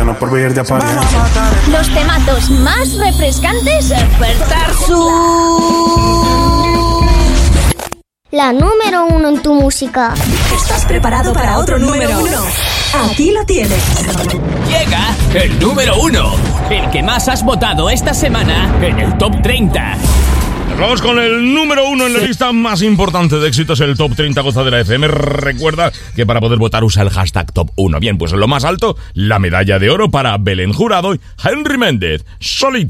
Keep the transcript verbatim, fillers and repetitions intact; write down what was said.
no por vivir de apariencia. Los temazos más refrescantes. Despertar su... La número uno en tu música. ¿Estás preparado para otro número uno? Aquí lo tienes. Llega el número uno, el que más has votado esta semana en el Top treinta. Nos vamos con el número uno en la lista más importante de éxitos, el Top treinta Gozadera F M. Recuerda que para poder votar usa el hashtag Top uno. Bien, pues en lo más alto, la medalla de oro para Belén Jurado y Henry Méndez. Solito.